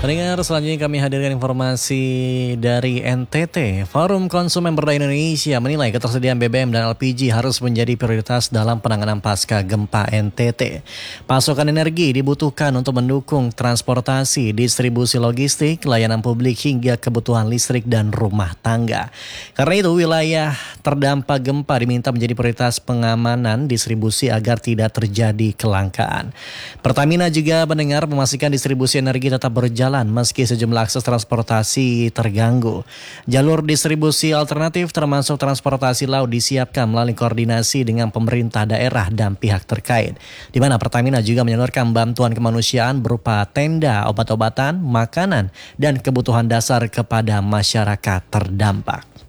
Pendengar, selanjutnya kami hadirkan informasi dari NTT. Forum Konsumen Berdaya Indonesia menilai ketersediaan BBM dan LPG harus menjadi prioritas dalam penanganan pasca gempa NTT. Pasokan energi dibutuhkan untuk mendukung transportasi, distribusi logistik, layanan publik hingga kebutuhan listrik dan rumah tangga. Karena itu, wilayah terdampak gempa diminta menjadi prioritas pengamanan distribusi agar tidak terjadi kelangkaan. Pertamina juga mendengar memastikan distribusi energi tetap berjalan meski sejumlah akses transportasi terganggu. Jalur distribusi alternatif termasuk transportasi laut disiapkan melalui koordinasi dengan pemerintah daerah dan pihak terkait. Di mana Pertamina juga menyalurkan bantuan kemanusiaan berupa tenda, obat-obatan, makanan, dan kebutuhan dasar kepada masyarakat terdampak.